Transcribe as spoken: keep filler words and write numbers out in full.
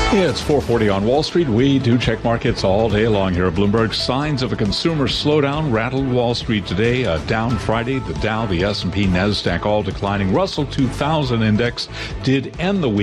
It's four forty on Wall Street. We do check markets all day long here at Bloomberg. Signs of a consumer slowdown rattled Wall Street today. Uh, down Friday, the Dow, the S and P, NASDAQ all declining. Russell two thousand index did end the week